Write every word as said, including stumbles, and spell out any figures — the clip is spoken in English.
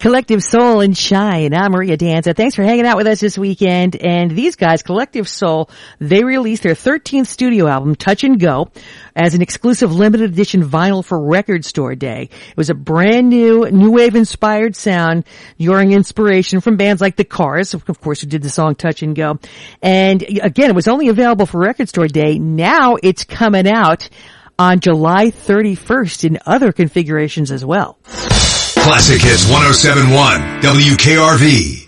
Collective Soul and Shine. I'm Maria Danza. Thanks for hanging out with us this weekend. And these guys, Collective Soul, they released their thirteenth studio album, Touch and Go, as an exclusive limited edition vinyl for Record Store Day. It was a brand new, new wave inspired sound, drawing inspiration from bands like The Cars, of course, who did the song Touch and Go. And again, it was only available for Record Store Day. Now it's coming out on July thirty-first in other configurations as well. Classic Hits one oh seven point one W K R V.